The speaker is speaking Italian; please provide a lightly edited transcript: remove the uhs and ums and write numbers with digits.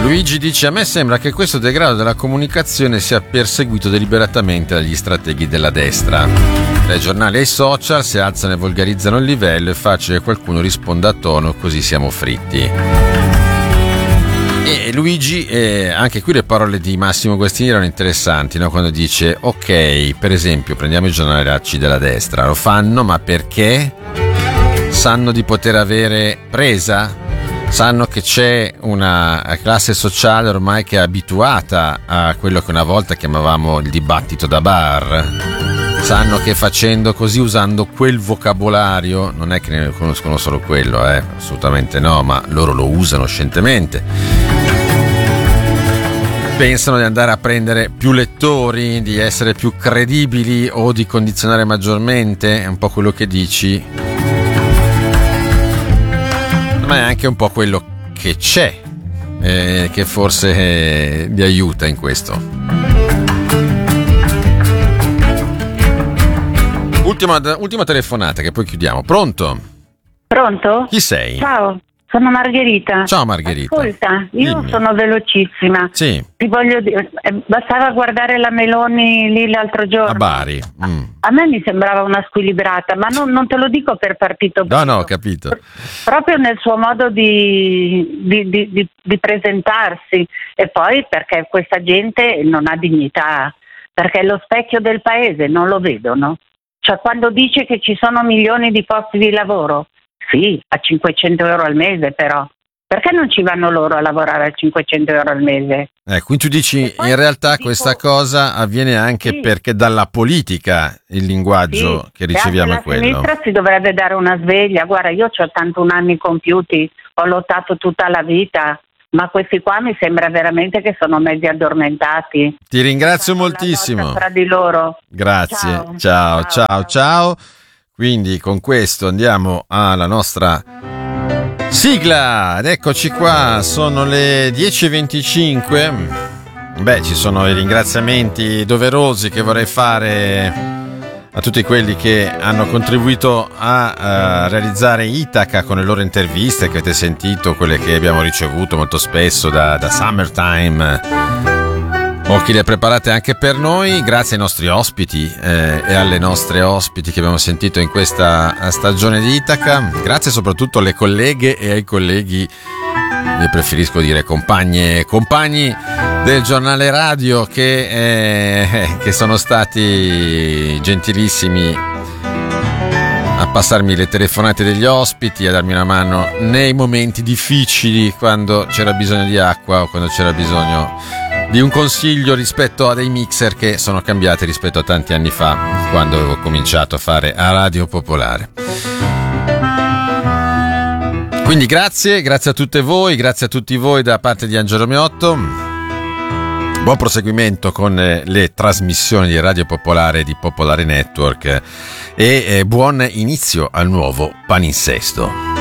Luigi dice: a me sembra che questo degrado della comunicazione sia perseguito deliberatamente dagli strateghi della destra. Dai giornali ai social si alzano e volgarizzano il livello, è facile che qualcuno risponda a tono, così siamo fritti. E Luigi, anche qui le parole di Massimo Guastini erano interessanti, no? Quando dice: ok, per esempio prendiamo i giornalacci della destra, lo fanno ma perché? Sanno di poter avere presa? Sanno che c'è una classe sociale ormai che è abituata a quello che una volta chiamavamo il dibattito da bar. Sanno che facendo così, usando quel vocabolario, non è che ne conoscono solo quello, assolutamente no, ma loro lo usano scientemente. Pensano di andare a prendere più lettori, di essere più credibili o di condizionare maggiormente, è un po' quello che dici. Ma è anche un po' quello che c'è, che forse vi aiuta in questo. Ultima telefonata, che poi chiudiamo. Pronto? Pronto? Chi sei? Ciao, sono Margherita. Ciao Margherita. Ascolta, io Dimmi. sono velocissima. Sì. Ti voglio dire, bastava guardare la Meloni lì l'altro giorno. A Bari. A me mi sembrava una squilibrata, ma non te lo dico per partito. No, ho capito. Proprio nel suo modo di presentarsi, e poi perché questa gente non ha dignità, perché è lo specchio del paese, non lo vedono. Cioè, quando dice che ci sono milioni di posti di lavoro, sì, a 500 euro al mese però. Perché non ci vanno loro a lavorare a 500 euro al mese? Quindi tu dici, in realtà questa cosa avviene anche perché dalla politica il linguaggio che riceviamo è quello. La sinistra si dovrebbe dare una sveglia. Guarda, io ho 81 anni compiuti, ho lottato tutta la vita, ma questi qua mi sembra veramente che sono mezzi addormentati. Ti ringrazio moltissimo. Tra di loro. Grazie, ciao. Quindi con questo andiamo alla nostra sigla. Ed eccoci qua, sono le 10:25. Ci sono i ringraziamenti doverosi che vorrei fare a tutti quelli che hanno contribuito a realizzare Itaca con le loro interviste che avete sentito, quelle che abbiamo ricevuto molto spesso da Summertime, o chi le ha preparate anche per noi. Grazie ai nostri ospiti e alle nostre ospiti che abbiamo sentito in questa stagione di Itaca. Grazie soprattutto alle colleghe e ai colleghi, io preferisco dire compagne e compagni del giornale radio che sono stati gentilissimi a passarmi le telefonate degli ospiti, a darmi una mano nei momenti difficili, quando c'era bisogno di acqua o quando c'era bisogno di un consiglio rispetto a dei mixer che sono cambiati rispetto a tanti anni fa, quando avevo cominciato a fare a Radio Popolare. Quindi grazie a tutte voi, grazie a tutti voi da parte di Angelo Meotto. Buon proseguimento con le trasmissioni di Radio Popolare e di Popolare Network e buon inizio al nuovo palinsesto.